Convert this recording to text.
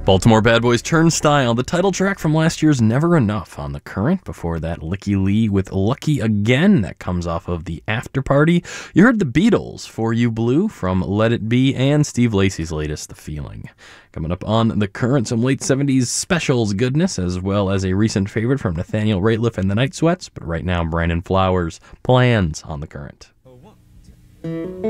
Baltimore Bad Boys Turnstile, the title track from last year's Never Enough on The Current. Before that, Licky Lee with Lucky Again, that comes off of The After Party. You heard the Beatles, For You Blue, from Let It Be, and Steve Lacy's latest, The Feeling. Coming up on The Current, some late 70s specials goodness, as well as a recent favorite from Nathaniel Rateliff and the Night Sweats. But right now, Brandon Flowers, Plans on The Current.